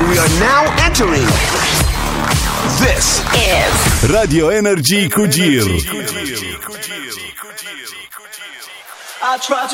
We are now entering. This is Radio Energy Kujir. I try